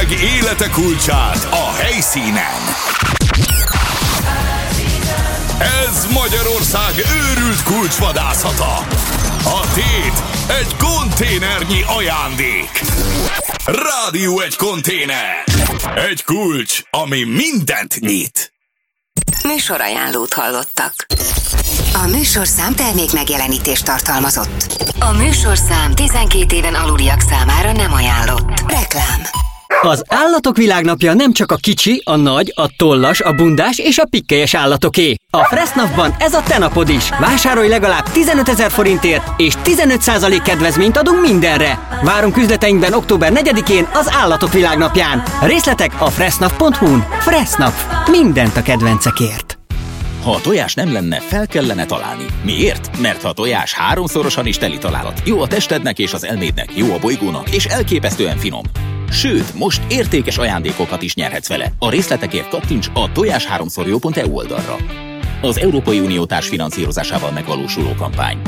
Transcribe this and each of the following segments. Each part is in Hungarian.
meg élete kulcsát a helyszínen. Ez Magyarország őrült kulcsvadászata. A tét egy konténernyi ajándék. Rádió egy konténer. Egy kulcs, ami mindent nyit. Műsorajánlót hallottak. A műsorszám termék megjelenítést tartalmazott. A műsorszám 12 éven aluliak számára nem ajánlott. Reklám. Az Állatok Világnapja nem csak a kicsi, a nagy, a tollas, a bundás és a pikkelyes állatoké. A Fressnapban ez a te napod is. Vásárolj legalább 15 000 forintért, és 15% kedvezményt adunk mindenre. Várunk üzleteinkben október 4-én az Állatok Világnapján. Részletek a fressnap.hu-n. Fressnap. Mindent a kedvencekért. Ha a tojás nem lenne, fel kellene találni. Miért? Mert ha a tojás 3-szorosan is teli találat. Jó a testednek és az elmédnek, jó a bolygónak, és elképesztően finom. Sőt, most értékes ajándékokat is nyerhetsz vele. A részletekért kattints a tojás3szorjó.eu oldalra. Az Európai Unió társfinanszírozásával megvalósuló kampány.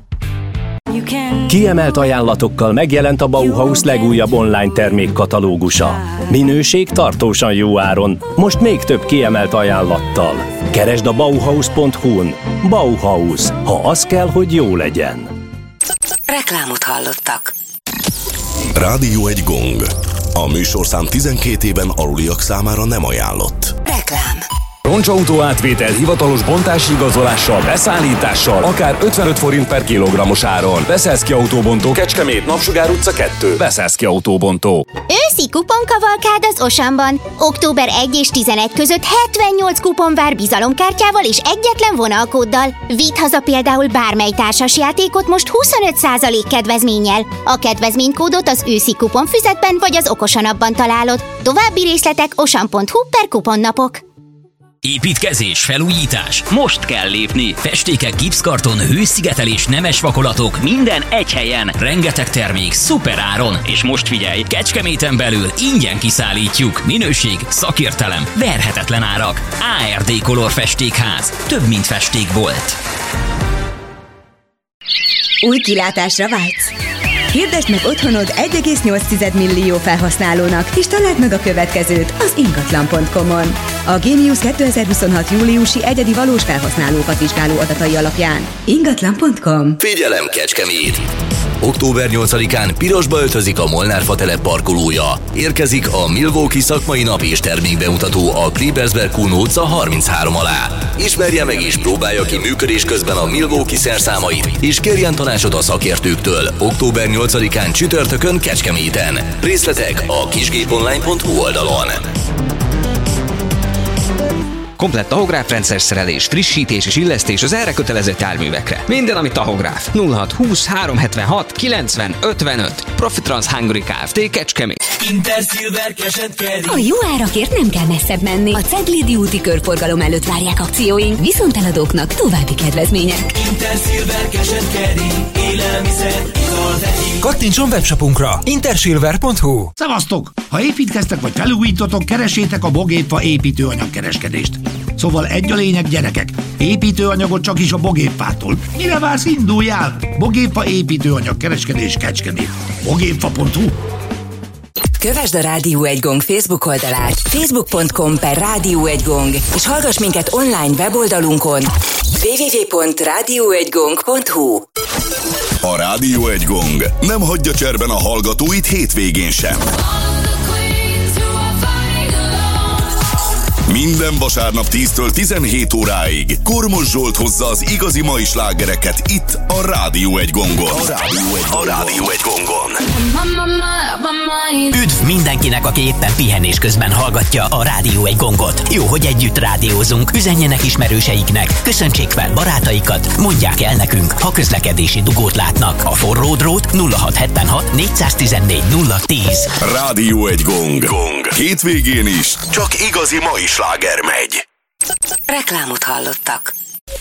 Kiemelt ajánlatokkal megjelent a Bauhaus legújabb online termékkatalógusa. Minőség tartósan jó áron, most még több kiemelt ajánlattal. Keresd a Bauhaus.hu-n. Bauhaus, ha az kell, hogy jó legyen. Reklámot hallottak. Rádió egy gong. A műsorszám 12 éven aluliak számára nem ajánlott. Reklám. Roncsautó átvétel hivatalos bontási igazolással, beszállítással, akár 55 forint per kilogrammos áron. Beszélszki Autóbontó, Kecskemét, Napsugár utca 2. Beszélszki Autóbontó. Őszi kuponkavalkád az Osamban. Október 1 és 11 között 78 kupon vár bizalomkártyával és egyetlen vonalkóddal. Vidd haza például bármely társasjátékot most 25% kedvezménnyel. A kedvezménykódot az őszi kuponfüzetben vagy az Okosanapban találod. További részletek osan.hu/kuponnapok. Építkezés, felújítás. Most kell lépni. Festékek, gipszkarton, hőszigetelés, nemes vakolatok, minden egy helyen. Rengeteg termék, szuper áron. És most figyelj, Kecskeméten belül ingyen kiszállítjuk. Minőség, szakértelem, verhetetlen árak. ARD Color Festékház. Több, mint festékbolt. Új kilátásra vágysz? Hirdesd meg otthonod 1,8 millió felhasználónak, és találd meg a következőt az ingatlan.com-on. A Genius 2026. júliusi egyedi valós felhasználókat vizsgáló adatai alapján. Ingatlan.com. Figyelem, Kecskemét! Október 8-án pirosba öltözik a Molnár Fa telep parkolója. Érkezik a Milwaukee szakmai nap és termékbemutató a Klebersberg Kuhn utca 33 alá. Ismerje meg és próbálja ki működés közben a Milwaukee szerszámait, és kérjen tanácsot a szakértőktől. Október 8-án csütörtökön Kecskeméten. Részletek a kisgéponline.hu oldalon. Komplett tahográfrendszer szerelés, frissítés és illesztés az erre kötelezett járművekre. Minden, ami tahográf. 0620 376 90 55. Profitrans Hungary Kft. Kecskemét. Intersilver Cash & Carry. A jó árakért nem kell messzebb menni. A Ceglidi úti körforgalom előtt várják akcióink, viszont eladóknak további kedvezmények. Intersilver Cash & Carry. Élelmiszer, ital, vegyél. Kattintson webshopunkra intersilver.hu. Szevasztok! Ha építkeztek vagy felújítotok, keresétek a Bogépfa építőanyagkereskedést. Szóval egy a lényeg, gyerekek. Építőanyagot csak is a Bogépfától. Mire vársz, induljál? Bogépfa építőanyagkereskedés Kecskemét. Bogépfa.hu. Kövesd a Rádió egy Gong Facebook oldalát, facebook.com/Rádió1Gong, és hallgass minket online weboldalunkon www.radioegygong.hu. A Rádió egy gong nem hagyja cserben a hallgatóit hétvégén sem. Minden vasárnap 10-től 17 óráig Kormos Zsolt hozza az igazi mai slágereket itt a Rádió egy Gongon. A Rádió egy Gongon. Üdv mindenkinek, aki éppen pihenés közben hallgatja a Rádió egy Gongot. Jó, hogy együtt rádiózunk, üzenjenek ismerőseiknek, köszöntsék fel barátaikat, mondják el nekünk, ha közlekedési dugót látnak. A forró drót 0676 414 010. Rádió egy Gong. Hétvégén is csak igazi mai sláger megy. Reklámot hallottak.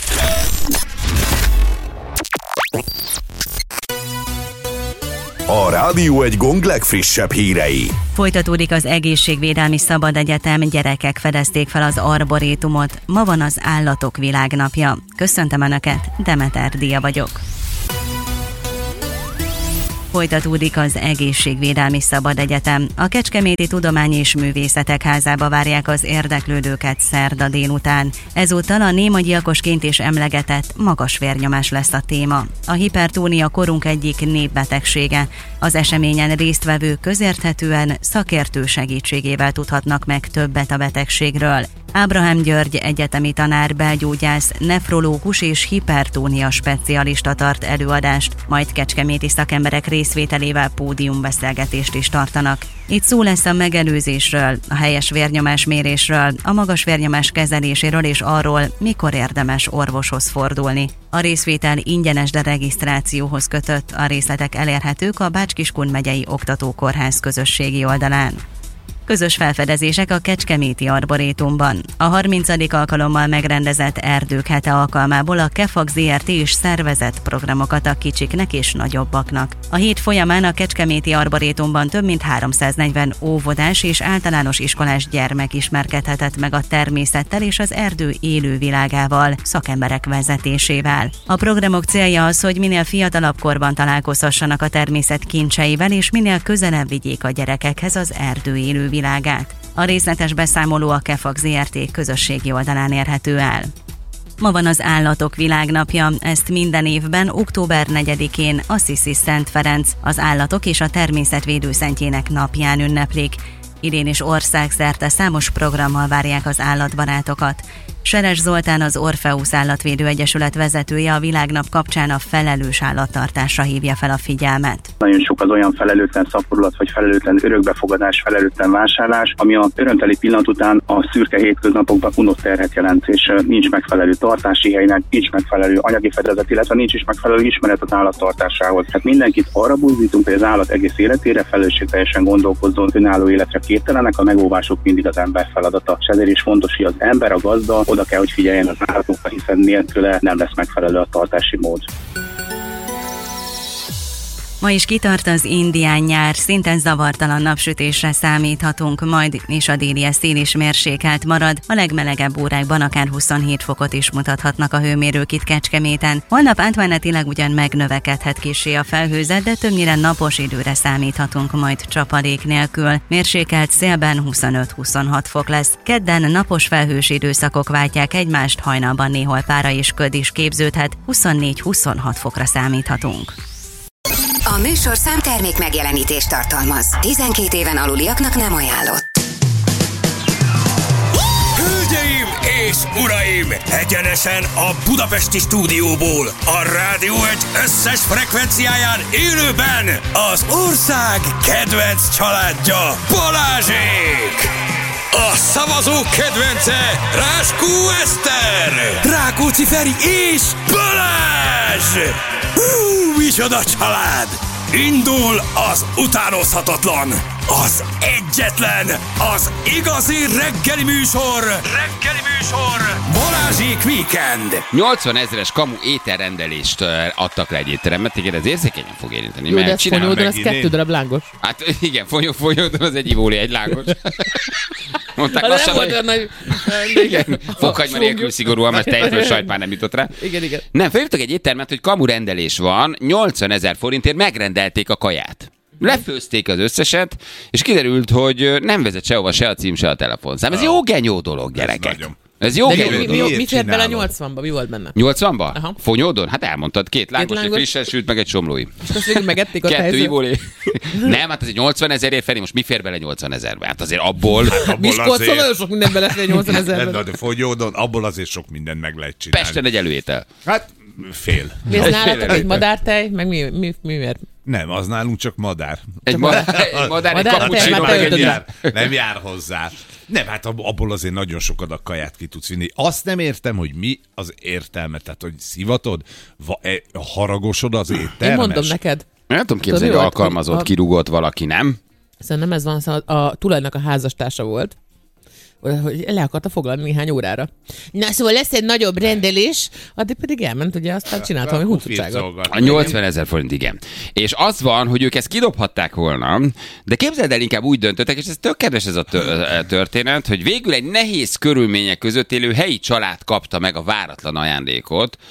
A Rádió egy Gong legfrissebb hírei. Folytatódik az Egészségvédelmi Szabadegyetem, gyerekek fedezték fel az arborétumot. Ma van az Állatok Világnapja. Köszöntöm Önöket, Demeter Dia vagyok. Folytatódik az Egészségvédelmi Szabad Egyetem. A Kecskeméti Tudomány és Művészetek Házába várják az érdeklődőket szerda délután. Ezúttal a némagyilkosként is emlegetett magas vérnyomás lesz a téma. A hipertónia korunk egyik népbetegsége. Az eseményen résztvevők közérthetően szakértő segítségével tudhatnak meg többet a betegségről. Ábrahám György egyetemi tanár, belgyógyász, nefrológus és hipertónia specialista tart előadást, majd kecskeméti szakemberek részvételével pódiumbeszélgetést is tartanak. Itt szó lesz a megelőzésről, a helyes vérnyomásmérésről, a magas vérnyomás kezeléséről és arról, mikor érdemes orvoshoz fordulni. A részvétel ingyenes, de regisztrációhoz kötött. A részletek elérhetők a Bács-Kiskun megyei oktatókórház közösségi oldalán. Közös felfedezések a Kecskeméti Arborétumban. A 30. alkalommal megrendezett Erdők hete alkalmából a KEFAK Zrt. Is szervezett programokat a kicsiknek és nagyobbaknak. A hét folyamán a Kecskeméti Arborétumban több mint 340 óvodás és általános iskolás gyermek ismerkedhetett meg a természettel és az erdő élővilágával, szakemberek vezetésével. A programok célja az, hogy minél fiatalabb korban találkozhassanak a természet kincseivel és minél közelebb vigyék a gyerekekhez az erdő élővilágát. A részletes beszámoló a KEFAK Zrt. Közösségi oldalán érhető el. Ma van az Állatok Világnapja, ezt minden évben október 4-én Assisi Szent Ferenc, az állatok és a természetvédő szentjének napján ünneplik. Idén is országszerte számos programmal várják az állatbarátokat. Seres Zoltán, az Orpheus Állatvédő Egyesület vezetője a világnap kapcsán a felelős állattartásra hívja fel a figyelmet. Nagyon sok az olyan felelőtlen szaporulat, vagy felelőtlen örökbefogadás, felelőtlen vásárlás, ami a örömteli pillanat után a szürke hétköznapokban unott terhet jelent, és nincs megfelelő tartási helynek, nincs megfelelő anyagi fedezet, illetve nincs is megfelelő ismeret az állattartásához. Hát mindenkit arra buzdítunk, hogy az állat egész életére felelősségteljesen gondolkozzon, önálló életre képtelenek, a megóvások mindig az ember feladata. És ezért is fontos, hogy az ember, a gazda oda kell, hogy figyeljen az állatokra, hiszen nélküle nem lesz megfelelő a tartási mód. Ma is kitart az indián nyár, szinten zavartalan napsütésre számíthatunk majd, és a déli szél is mérsékelt marad. A legmelegebb órákban akár 27 fokot is mutathatnak a hőmérők itt Kecskeméten. Holnap átmenetileg ugyan megnövekedhet kissé a felhőzet, de többnyire napos időre számíthatunk majd csapadék nélkül. Mérsékelt szélben 25-26 fok lesz. Kedden napos felhős időszakok váltják egymást, hajnalban néhol pára és köd is képződhet, 24-26 fokra számíthatunk. A műsorszám termék megjelenítést tartalmaz. 12 éven aluliaknak nem ajánlott. Hölgyeim és uraim! Egyenesen a budapesti stúdióból, a Rádió Egy összes frekvenciáján élőben az ország kedvenc családja, Balázsék! A szavazók kedvence, Ráskó Eszter, Rákóczi Feri és Balázs! Micsoda család! Indul az utánozhatatlan, az egyetlen, az igazi reggeli műsor! Balázsék Weekend! 80 000-es kamu ételrendelést adtak le egy étteremben, igen, ez érzékenyen fog érinteni. Jó, de ez fonyódon, az 2 darab lángos. Hát igen, fonyódon az egy ivóli, egy lángos. Mondták az lassan, nem volt olyan nagy... Igen, fokhagyma nélkül szigorúan, mert tejföl sajt már nem jutott rá. Igen. Nem, felhívtak egy éttermet, hogy kamu rendelés van, 80 000 forintért megrendelték a kaját. Lefőzték az összeset, és kiderült, hogy nem vezet sehova se a cím, se a telefonszám. Ez jó genyó dolog, gyerekek. Ez jó genyó dolog. Mi fért bele 80-ba? Mi volt benne? 80-ba? Aha. Fonyódon? Hát elmondtad, 2 lángos, egy frissen sült, meg egy somlói. És azt végül megették a 2 ivóli. Nem, hát ez egy 80 000-ért Feri, most mi fér bele 80 000-be? Hát azért abból... Miskolcon nagyon sok minden belefér 80 000-ben. De Fonyódon, abból azért sok mindent meg lehet csinálni. Pesten egy előétel. Hát fél. Mi ez nálatok egy madártej? Meg miért? Nem, az nálunk csak madár. Egy madár, egy kapucsinó, nem jár hozzá. Nem, hát abból azért nagyon sok adag kaját ki tudsz vinni. Azt nem értem, hogy mi az értelme. Tehát, hogy szivatod, haragosod az éttermes. Én mondom neked. Nem tudom képzelni, hogy alkalmazott, kirúgott valaki, nem? Szerintem ez van, a tulajnak a házastársa volt, hogy le akarta foglalni néhány órára. Na, szóval lesz egy nagyobb rendelés, addig pedig elment, ugye aztán csinált valami huncutságot. A 80 000 forint, igen. És az van, hogy ők ezt kidobhatták volna, de képzeld el, inkább úgy döntöttek, és ez tök kedves ez a történet, hogy végül egy nehéz körülmények között élő helyi család kapta meg a váratlan ajándékot,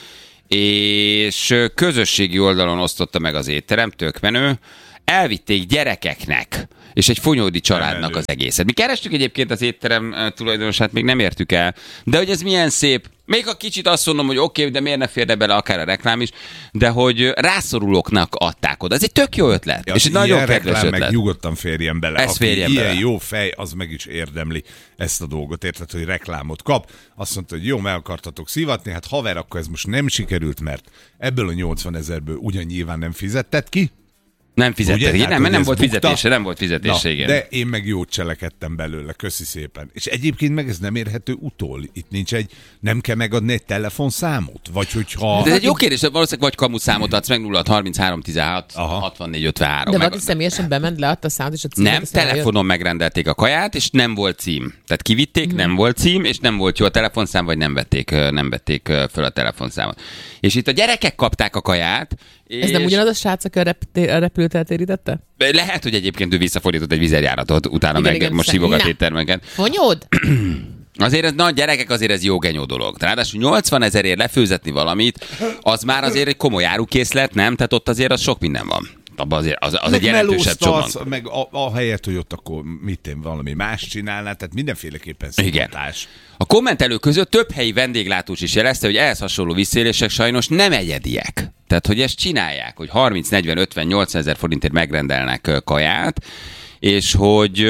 és közösségi oldalon osztotta meg az étterem, tök menő, elvitték gyerekeknek, és egy fonyódi családnak az egészet. Mi kerestük egyébként az étterem tulajdonosát, még nem értük el, de hogy ez milyen szép, még a kicsit azt mondom, hogy oké, de miért ne férne bele akár a reklám is, de hogy rászorulóknak adták oda. Ez egy tök jó ötlet, ja, és egy nagyon kedves ötlet. Meg nyugodtan férjen bele. Ez férjen ilyen bele. Jó fej, az meg is érdemli ezt a dolgot, érted, hogy reklámot kap. Azt mondta, hogy jó, meg akartatok szivatni, hát haver, akkor ez most nem sikerült, mert ebből a 80 000-ből ugyan nyilván nem fizetted ki. Nem fizettek, hát, mert nem volt fizetése, nem volt fizetése, igen. De én meg jót cselekedtem belőle, köszi szépen. És egyébként meg ez nem érhető utol. Itt nincs nem kell megadni egy telefonszámot? Vagy hogyha... De ez egy jó kérdés, valószínűleg vagy kamuszámot adsz meg 0 33 16 64 53. De valaki személyesen bement, leadta a számot, és a címet? Nem, telefonon megrendelték a kaját, és nem volt cím. Tehát kivitték, nem volt cím, és nem volt jó a telefonszám, vagy nem vették föl a telefonszámot. És itt a gyerekek kapták a kaját. Ez nem ugyanaz a srác, aki a repülőt eltérítette? Lehet, hogy egyébként ő visszafordított egy vizerjáratot, utána igen, meg igen, most hívogat éttermeket. Fonyód? Azért ez, na gyerekek, azért ez jó genyó dolog. Ráadásul 80 000-ért lefőzetni valamit, az már azért egy komoly árukészlet, nem? Tehát ott azért az sok minden van. Az egy jelentősebb csomag. Meg a helyet, hogy ott akkor valami más csinálná, tehát mindenféleképpen szivatás. A kommentelők között több helyi vendéglátós is jelezte, hogy ehhez hasonló visszaélések sajnos nem egyediek. Tehát, hogy ezt csinálják, hogy 30, 40, 50, 80 000 forintért megrendelnek kaját, és hogy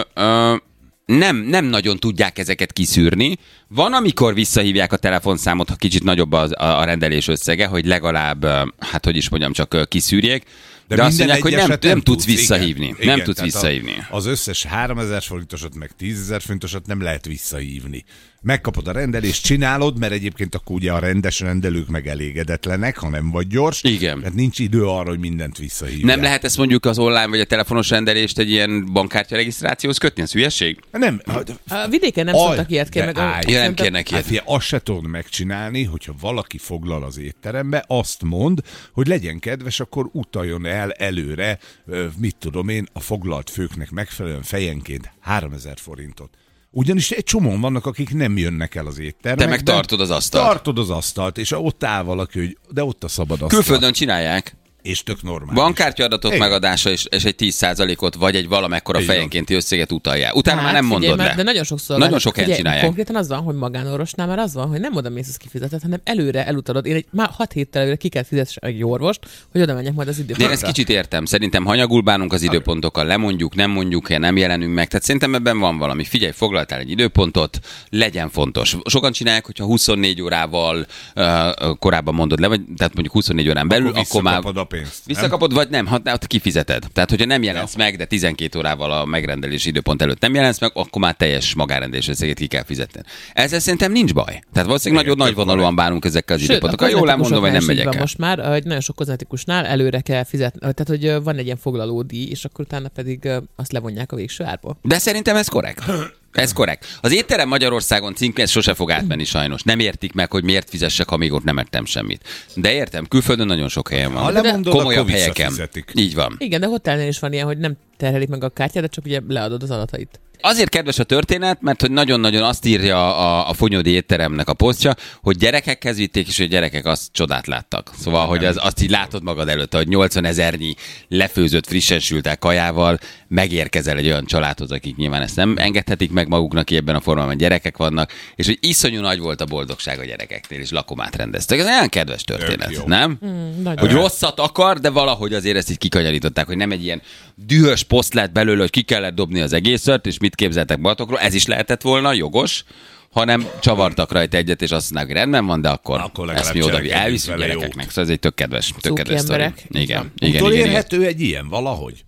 nem nagyon tudják ezeket kiszűrni. Van, amikor visszahívják a telefonszámot, ha kicsit nagyobb a rendelés összege, hogy legalább, hát hogy is mondjam, csak kiszűrjék. De azt mondják, hogy nem tudsz visszahívni. Igen, nem tudsz visszahívni. Az összes 3000 forintosat, meg 10 000 forintosat nem lehet visszahívni. Megkapod a rendelést, csinálod, mert egyébként akkor ugye a rendes rendelők meg elégedetlenek, ha nem vagy gyors. Igen. Mert nincs idő arra, hogy mindent visszahívják. Nem lehet ezt mondjuk az online vagy a telefonos rendelést egy ilyen bankkártya regisztrációhoz kötni? Ez hülyeség? Nem. A vidéken nem szoktak ilyet kérni. Nem kérnek ilyet. Hát, azt se tudod megcsinálni, hogyha valaki foglal az étterembe, azt mond, hogy legyen kedves, akkor utaljon el előre, mit tudom én, a foglalt főknek megfelelően fejenként 3000 forintot. Ugyanis egy csomóan vannak, akik nem jönnek el az éttermekbe. Te meg tartod az asztalt. Tartod az asztalt, és ott áll valaki, hogy de ott a szabad asztal. Külföldön csinálják. És tök normális. Bankkártyaadatok megadása és egy 10%-ot, vagy egy valamekkora fejenkénti összeget utaljál. Utána már nem mondod le. De nagyon sokszor nagyon sok helyen csinálják. Konkrétan az van, hogy magánorvosnál már az van, hogy nem oda mész, az kifizetett, hanem előre elutalod. Én már 6 héttel előre ki kell fizetni egy orvost, hogy oda menjek majd az időpontra. Én ezt kicsit értem. Szerintem hanyagul bánunk az időpontokkal, lemondjuk, nem mondjuk, nem jelenünk meg. Tehát szerintem ebben van valami. Figyelj, foglaltál egy időpontot, legyen fontos. Sokan csinálják, hogyha 24 órával korábban mondod le, vagy tehát mondjuk 24 órán belül, akkor már a pénzt. Visszakapod, vagy nem, hát kifizeted. Tehát, hogyha nem jelensz meg, de 12 órával a megrendelési időpont előtt nem jelensz meg, akkor már teljes magárendelés összegét ki kell fizetni. Ezzel szerintem nincs baj. Tehát valószínűleg nagyon nagyvonalúan bánunk ezekkel az időpontokkal. Jól elmondom, hogy nem megyek el. Most már nagyon sok kozmetikusnál előre kell fizetni, tehát hogy van egy ilyen foglalódíj, és akkor utána pedig azt levonják a végső árból. De szerintem ez korrekt. Ez korrekt. Az étterem Magyarországon címke, ez sose fog átmenni sajnos. Nem értik meg, hogy miért fizessek, amíg ott nem ettem semmit. De értem, külföldön nagyon sok helyen van. Ha lemondod, komolyabb helyeken. Így van. Igen, de hotelnél is van ilyen, hogy nem terhelik meg a kártyát, de csak ugye leadod az adatait. Azért kedves a történet, mert hogy nagyon-nagyon azt írja a Fonyódi étteremnek a posztja, hogy gyerekekhez vitték, és hogy gyerekek azt csodát láttak. Szóval, hogy azt így látod magad előtt, hogy 80 000-nyi lefőzött, frissen sültek kajával megérkezel egy olyan családhoz, akik nyilván ezt nem engedhetik meg maguknak ebben a formában, gyerekek vannak, és hogy iszonyú nagy volt a boldogság a gyerekeknél, és lakomát rendeztek. Ez olyan kedves történet, nem? Hogy rosszat akar, de valahogy azért ezt így kikanyarították, hogy nem egy ilyen dühös poszt lett belőle, hogy ki kellett dobni az egészet, és mit képzeltek magatokról, ez is lehetett volna, jogos, hanem csavartak rajta egyet, és azt mondták, hogy rendben van, de akkor ezt mi oda elviszünk gyerekeknek. Szóval ez egy tök kedves sztori. Igen. Utolérhető egy ilyen valahogy?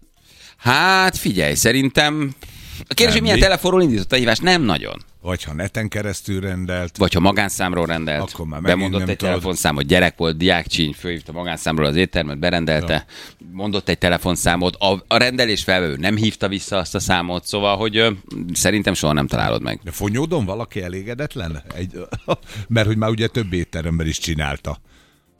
Hát figyelj, szerintem a kérdés, hogy milyen telefonról indított a hívást? Nem nagyon. Vagy ha neten keresztül rendelt. Vagy ha magánszámról rendelt. Bemondott egy telefonszámot, gyerek volt, diákcsíny, fölhívta magánszámról az éttermet, berendelte, mondott egy telefonszámot, a rendelés felvevő nem hívta vissza azt a számot, szóval, hogy szerintem soha nem találod meg. De Fonyódon valaki elégedetlen? Mert hogy már ugye több étteremben is csinálta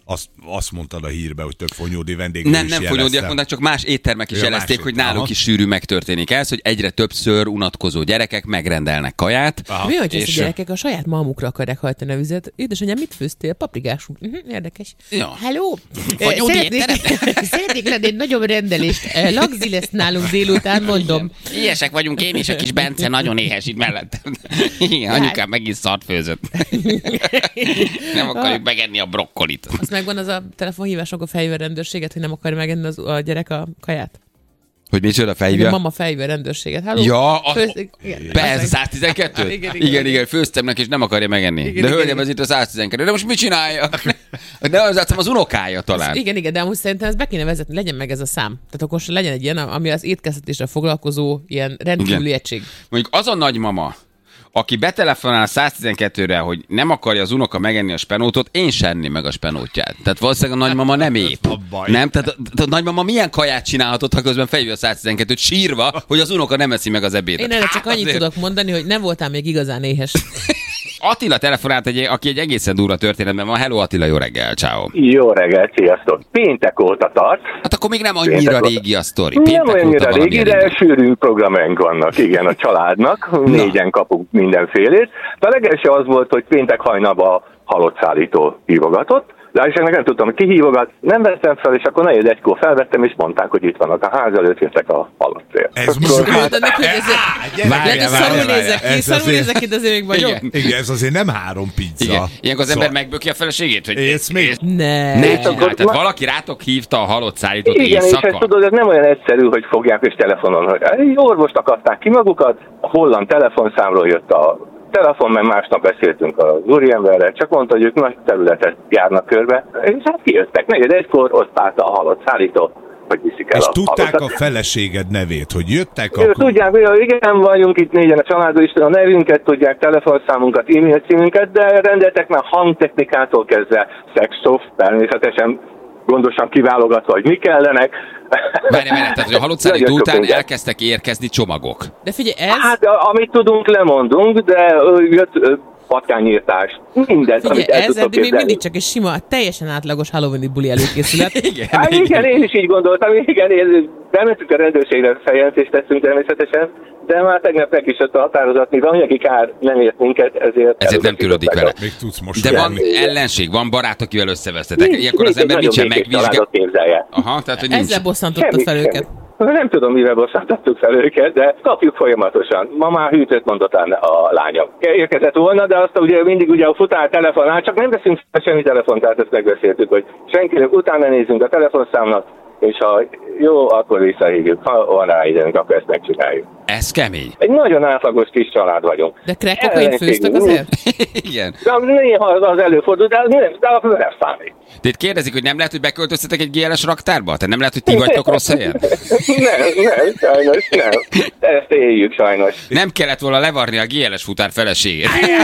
azt mondtad a hírbe, hogy több fonyódi vendégről Nem fonyódiak mondták, csak más éttermek is jelezték, hogy náluk is sűrű megtörténik ez, hogy egyre többször unatkozó gyerekek megrendelnek kaját. Mi, hogy a gyerekek a saját malmukra akarják hajtani a vizet? Édesanyám, mit főztél? Paprikás. Érdekes. Ja. Hello! Szeretnék lenni egy nagyobb rendelést. Lagzi lesz nálunk délután, mondom. Ilyesek vagyunk, én és a kis Bence nagyon éhes itt mellettem. Igen, anyukám megint szart főzött. Nem akarjuk megenni a brokkolit. Azt megvan az a telefonhívás, akkor felhívja a rendőrséget, hogy nem akarja megenni a gyerek a kaját? Hogy micsoda felhívja? A mama felhívja a rendőrséget. Halló? Ja, persze, 112? Igen, főztem neki, és nem akarja megenni. Igen, de hölgyem, ez itt a 112. De most mit csinálja? De az unokája talán. Igen, de amúgy szerintem ezt be kéne vezetni, legyen meg ez a szám. Tehát akkor legyen egy ilyen, ami az étkeztetésre foglalkozó ilyen rendkívüli egység. Mondjuk az a nagymama, aki betelefonál 112-re, hogy nem akarja az unoka megenni a spenótot, én sem enném meg a spenótját. Tehát valószínűleg a nagymama nem épp. Nem? Tehát a nagymama milyen kaját csinálhatott, ha közben felhívja a 112-t sírva, hogy az unoka nem eszi meg az ebédet. Én erre csak annyit tudok mondani, hogy nem voltál még igazán éhes. Attila telefonált, aki egy egészen durva történetben van. Hello Attila, jó reggel, ciao. Jó reggel, sziasztok. Péntek óta tart. Hát akkor még nem annyira régi a sztori. Nem annyira régi, de sűrű programjaink vannak, igen, a családnak. Négyen kapunk mindenfélét. De a legelső az volt, hogy péntek hajnalban halottszállító hívogatott. De Istennek nem tudtam, hogy ki hívogat, nem vettem fel, és akkor 4:01-kor felvettem, és mondták, hogy itt vannak a ház előtt, jöttek a halott cél. Ez most szarul nézek itt, azért még vagyok. Igen, ez azért nem 3 pizza. Ilyenkor az ember megböki a feleségét, hogy ész még? Ne csinálj, tehát valaki rátok hívta a halott szállítót éjszaka. Igen, és ezt tudod, ez nem olyan egyszerű, hogy fogják és telefonon, hogy orvost akadták ki magukat, a holland telefonszámról jött a telefon, mert másnap beszéltünk az úriemberrel, csak mondta, hogy ők nagy területet járnak körbe, és hát kijöttek. 4:01-kor ott állt a halott szállító, hogy viszik el és a tudták halottat. a feleséged nevét, hogy jöttek Akkor... Tudják, hogy igen, vagyunk itt négyen a családban, is a nevünket, tudják, telefonszámunkat, e-mail címünket, de rendeltek már hangtechnikától kezdve szexszoft, természetesen gondosan kiválogatva, hogy mi kellenek. Várj, tehát hogy a halott szállító után elkezdtek érkezni csomagok. De figyelj, ez... Hát, amit tudunk, lemondunk, de jött patkányírtás, mindent, figyelj, amit el ez eddig még mindig csak egy sima, teljesen átlagos Halloween-i buli előkészület. Igen, én is így gondoltam, igen, bementünk a rendőrségre, feljelentést tettünk természetesen, de már tegnap meg is jött a határozat, mivel anyagi kár nem ért minket, ezért nem törődik vele. Még tudsz most de van ellenség, van barát, akivel összevesztetek. Ilyenkor az ember mit sem megvizsgál. Aha, tehát hogy nincs. Ezzel bosszantottad fel őket. Nem tudom, mivel bosszantottuk fel őket, de kapjuk folyamatosan. Ma már hűtőt mondott a lányom. Érkezett volna, de azt ugye mindig a futár telefonál, csak nem veszünk semmi telefont, tehát ezt megbeszéltük, hogy senkinek utána nézzünk a telefonszámnak, és ha jó, akkor visszahívjuk. Ha van rá időnk, akkor ezt megcsináljuk. Ez kemény. Egy nagyon átlagos kis család vagyunk. De crack-kokain főztek azért? Igen. De néha az előfordul, de nem számít. De itt kérdezik, hogy nem lehet, hogy beköltöztetek egy GLS raktárba? Tehát nem lehet, hogy ti vagytok rossz helyen? nem, sajnos nem. Ezt éljük sajnos. Nem kellett volna levarni a GLS futár feleségét.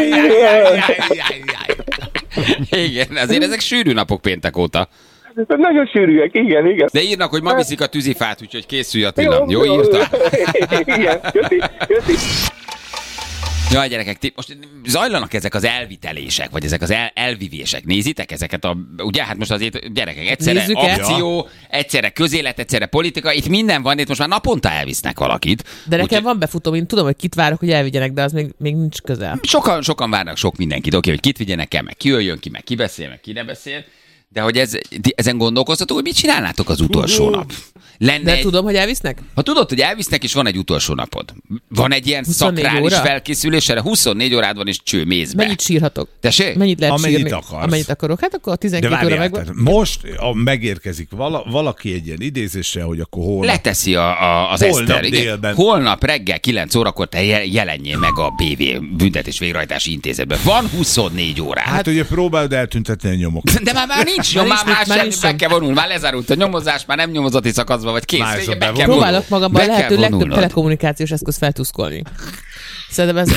Igen, azért ezek sűrű napok péntek óta. Nagyon sűrűek, igen. De írnak, hogy ma viszik a tűzifát, úgyhogy készülj Attila. Jó írta? Igen, köszi. Jaj, gyerekek, most zajlanak ezek az elvitelések, vagy ezek az elvivések. Nézitek ezeket ugye hát most azért gyerekek, egyszerre nézzük akció, egyszerre közélet, egyszerre politika, itt minden van, itt most már naponta elvisznek valakit. De nekem van befutóm, én tudom, hogy kit várok, hogy elvigyenek, de az még nincs közel. Sokan várnak sok mindenkit, oké, hogy kit vigyenek el, meg ki jöjjön ki, meg ki beszél, meg ki ne beszél. De hogy ezen gondolkoztatok, hogy mit csinálnátok az utolsó nap? De tudom, hogy elvisznek? Ha tudod, hogy elvisznek, és van egy utolsó napod. Van egy ilyen szakrális felkészülés, erre 24 órád van, és mézbe. Mennyit sírhatok? Tessék? Mennyit lehet amennyit sírni? akarsz. Amennyit akarok. Hát akkor a 12 óra megvan. Most megérkezik valaki egy ilyen idézéssel, hogy akkor holnap... Leteszi az Eszter. Holnap reggel 9 órakor te jelenjél meg a BV Büntetés Végrehajtási Intézetben. Van 24 órád. Hát ugye próbáld eltüntetni a nyomokat. De már nincs nyom, már be kell vonulni. Már lezárult a nyomozás, már nem nyomozati szakaszban vagy kész. Próbálok magamban a lehető legtöbb telekommunikációs eszköz feltuszkolni. Szerintem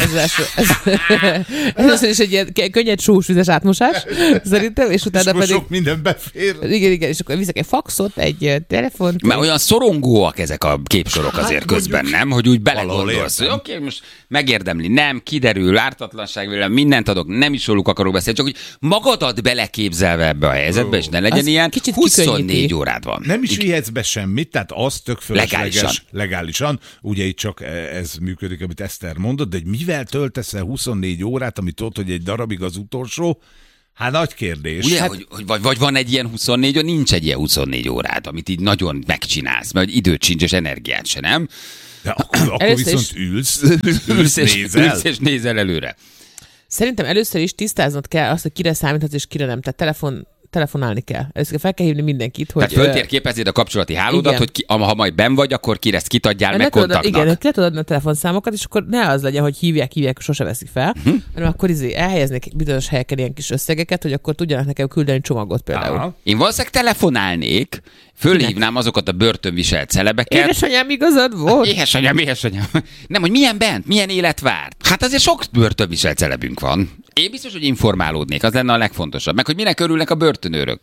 ez is egy ilyen könnyed sós-vizes átmosás, szerintem, és utána pedig... sok minden befér. Igen, és akkor viszek egy faxot, egy telefont. Mert olyan szorongóak ezek a képsorok azért közben, nem? Hogy úgy belegondolsz, hogy oké, most megérdemli, nem, kiderül, ártatlanság, mindent adok, nem is róluk akarok beszélni, csak hogy magadat beleképzelve ebbe a helyzetbe, és ne legyen ilyen 24 órád van. Nem is vihetsz be semmit, tehát az tök fölösleges legálisan. Ugye itt csak ez működik, amit Eszter mondott, de hogy mivel töltesz el 24 órát, amit tudod, hogy egy darabig az utolsó, hát nagy kérdés. Ugye, hogy vagy van egy ilyen 24, vagy nincs egy ilyen 24 órád, amit így nagyon megcsinálsz, mert időt sincs, és energiát se, nem? De akkor viszont ülsz és nézel előre. Szerintem először is tisztáznod kell azt, hogy kire számíthatsz, és kire nem. Tehát telefonálni kell. Először fel kell hívni mindenkit, hogy... Tehát föltérképezed a kapcsolati hálódat, hogy ha majd benn vagy, akkor ki ezt kitadjál meg kontaktnak. Igen, ki tudod adni a telefonszámokat, és akkor ne az legyen, hogy hívják, sose veszik fel, hanem akkor elhelyeznék bizonyos helyeken ilyen kis összegeket, hogy akkor tudjanak nekem küldeni csomagot például. Aha. Én valószínűleg telefonálnék, fölhívnám azokat a börtönviselt celebeket. Édesanyám, igazad volt? Édesanyám. Nem, hogy milyen bent, milyen élet várt. Hát azért sok börtönviselt celebünk van. Én biztos, hogy informálódnék, az lenne a legfontosabb. Meg, hogy minek örülnek a börtönőrök.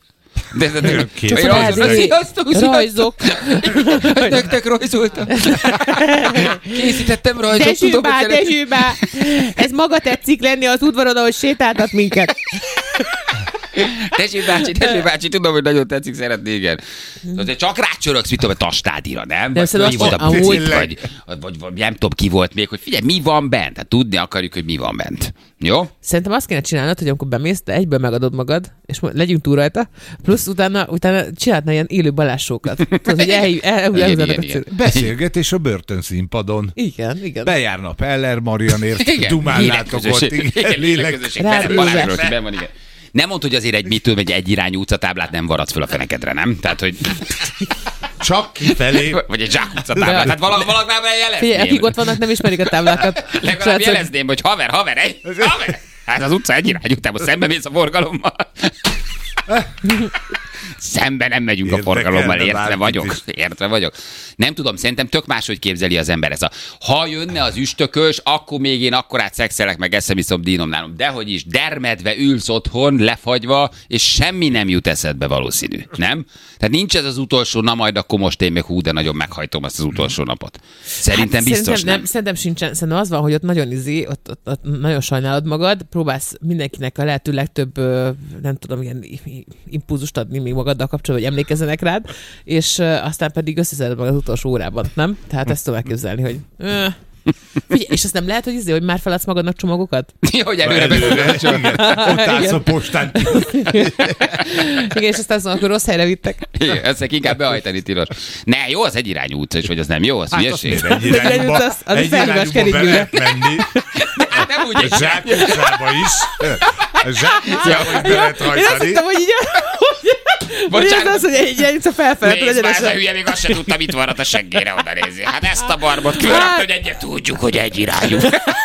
Rajzok. Nektek rajzoltam. Készítettem rajzot. Dezsőbá. Ez maga tetszik lenni az udvaron, ahogy sétáltat minket. Tessék bácsi, tudom, hogy nagyon tetszik, szeretné, igen. Azért csak rácsörögsz, mit tudom, a tastádira, nem? Vagy volt a bucit, vagy nem tudom, ki volt még, hogy figyelj, mi van bent? Hát tudni akarjuk, hogy mi van bent. Jó? Szerintem azt kéne csinálnod, hogy amikor bemész, de egyből megadod magad, és legyünk túl rajta, plusz utána csinálhatna ilyen élő balázsókat. Tudod, hogy elhúzzanak a cél. Beszélgetés a börtönszínpadon. Igen. Bejárna Peller Marianért, dumálnátok ott. Igen. Nem mondd, hogy azért egy irányú utcatáblát nem varad föl a fenekedre, nem? Tehát, hogy... Csak kifelé. Vagy egy zsákutcatáblát. Tehát valakivel jelezném. Figyelj, akik ott vannak, nem ismerik a táblákat. Legalább jelezném, hogy haver. Hát az utca egy irányú, te most szembe mész a forgalommal. Szembe nem megyünk a forgalommal, értve vagyok. Nem tudom, szerintem tök máshogy képzeli az ember. Ha jönne az üstökös, akkor még én akkorát szexelek, meg eszem iszom dínomnálom. Dehogy is, dermedve ülsz otthon, lefagyva, és semmi nem jut eszedbe valószínű, nem? Tehát nincs ez az utolsó, na majd akkor most én még de nagyon meghajtom azt az utolsó napot. Szerintem biztos nem. Szerintem sincsen. Szerintem az van, hogy ott nagyon ott nagyon sajnálod magad, próbálsz mindenkinek a lehető legtöbb, nem tudom, ilyen impulzust adni még magaddal kapcsolatban, hogy emlékezzenek rád, és aztán pedig összeszeded magad az utolsó órában, nem? Tehát ezt tudom elképzelni, hogy... Figyelj, és azt nem lehet, hogy már feladsz magadnak csomagokat? Hogy előre. Ott állsz a postán. Igen, és aztán szóval, akkor rossz helyre vittek. Igen, ezt inkább behajtani tilos. Ne, jó, az egyirányú utca is, vagy az nem jó, az hülyeség. Egyirányúba be lehet menni. Nem úgy egy zsákutcába is. Zsákutcába is be lehet hajtani. Én azt hittem, hogy így... Bocsánat. Az, hogy egy irányítsa felfelett. Nézd már, ez a hülye, még azt se tudta, mit varrat a seggére oda nézni. Hát ezt a barbot különböző, hogy egyet tudjuk, hogy egy irányú.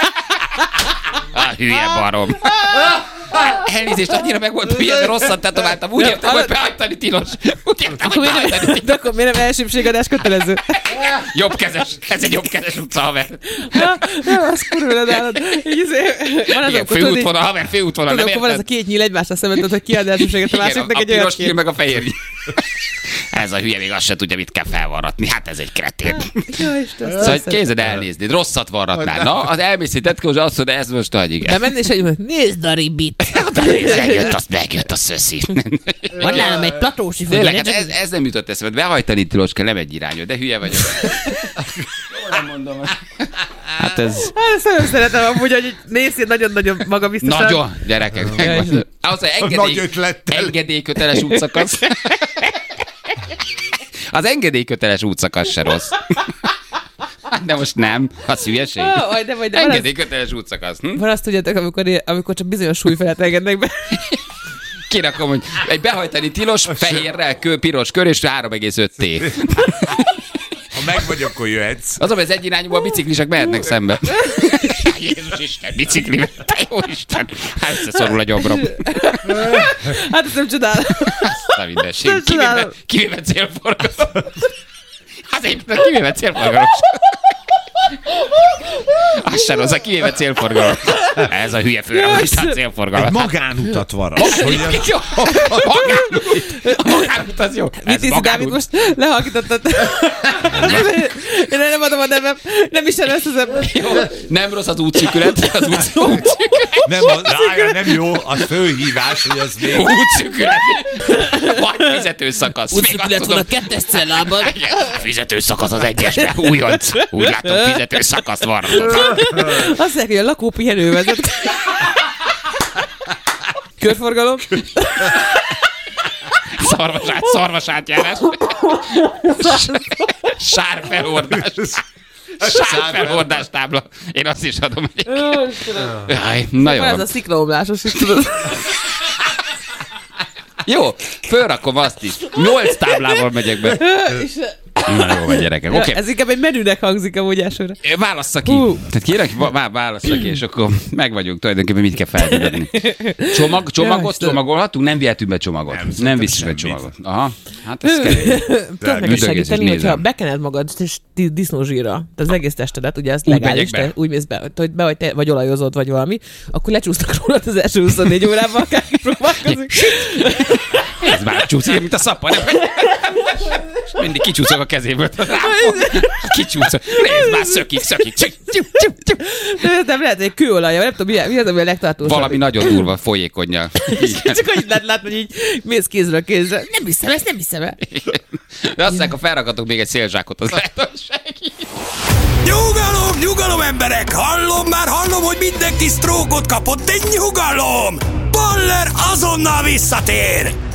A hülye barom. Elnézést, annyira meg volt, hogy ilyen rosszat tetováltam. Úgy értem, hogy behagytani tilos. De akkor miért nem elsőbségadás kötelező? Jobbkezes. Ez egy jobbkezes utca, haver. Az kurva nálad. Igen, főútvonal, haver, főútvonal. Tudod, akkor van ez a két nyíl egymásra szemben, hogy kiad elsőbséget a másiknak egy olyan kép. A piros nyíl meg a fehér nyíl. Ez a hülye még azt se tudja, mit kell felvarratni. Hát ez egy kretén. Szóval kézed elnézni. Rosszat varratnál. Na, az elmészített, hogy azt mondja, ez most nagy, igen. De menni és egy nézd a ribit. Megjött a szöszi. Van nálam egy platósi fő. Ez nem jutott eszembe. Behajtani tilos kell, nem egy irányú, de hülye vagyok. Jól mondom. Hát ez... Ezt nagyon szeretem amúgy, hogy nézd nagyon-nagyon magabiztosan. Nagyon, gyerekek. Ahhoz, hogy engedélyköteles útszakasz. Az engedélyköteles útszakasz se rossz. De most nem. Az hülyeség. Engedélyköteles útszakasz. Van azt tudjátok, amikor csak bizonyos súly felett engednek be. Kirakom, hogy egy behajtani tilos, fehérrel, piros kör és 3,5T. Ha meg vagy, akkor jöhetsz. Az, hogy az egyirányúban a biciklisek mehetnek szembe. Jézus Isten, biciklivel. Te jó Isten. Hát összeszorul a gyomrom. Hát ezt nem csodálom. Azt a mindenség. Kivéve célforgalom. Hát éppen kivéve célforgalom. Az sem rossz, kivéve célforgalom. Ez a hülye főrakodistán célforgalom. Egy magánutat varasd. A magánút az jó. Mit hiszi, Dávid, most lehalkítottad? Én nem adom a nevem. Nem is ezt az ember. Nem rossz az útszűkület. Az útszűkület. Nem jó, az főhívás, hogy az még. Útszűkület. Vagy fizetőszakasz. Útszűkület van a 2-es cellában. Fizetőszakasz az 1-esben. Újonc. Úgy látom, fizetőszakaszt van. Azt mondják, hogy a lakópihenő vezet. Körforgalom. Szarvasátjárás. Sárfelhordás. Sárfelhordás tábla. Én azt is adom egyébként. Na jó. Ez a sziklaomlásos is tudod. Jó, fölrakom azt is. 8 táblával megyek be. Na jó, vagy gyerekek. Okay. Ez inkább egy menünek hangzik amúgy elsőre. Válassza ki. Tehát kérek, válassza ki, és akkor meg vagyunk tulajdonképpen, mit kell feltenni. Csomagolhatunk? Nem vihetünk be csomagot. Nem viszünk be csomagot. Aha, hát ez kell. Tudod meg segíteni, hogyha bekened magad disznózsírra, az egész testedet, ugye ez legális, te úgy mész be, hogy be vagy olajozod, vagy valami, akkor lecsúsznak rólad az első 24 órában, akárki próbálkozik. Ez már csúszik, mint a szappan. Mindig kicsúszok a kezéből. Kicsúszok. Nézd már, szökik. Nem lehet, hogy kőolaj, nem tudom, mi az, ami a legtartósabb. Valami nagyon durva, folyékonnyal. Csak hogy látod, hogy így mész kézről kézre. Nem hiszem el. De aztán, ha felragatok még egy szélzsákot, az lehet, hogy segít. Nyugalom, emberek! Hallom, hogy mindenki sztrókot kapott, de nyugalom! Baller azonnal visszatér!